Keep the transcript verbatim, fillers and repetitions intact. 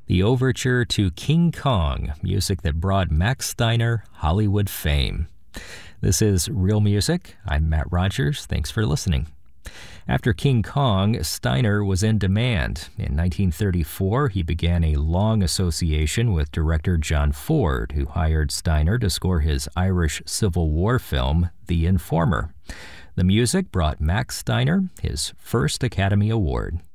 the overture to King Kong, music that brought Max Steiner Hollywood fame. This is Real Music. I'm Matt Rogers. Thanks for listening. After King Kong, Steiner was in demand. In nineteen thirty-four, he began a long association with director John Ford, who hired Steiner to score his Irish Civil War film, The Informer. The music brought Max Steiner his first Academy Award.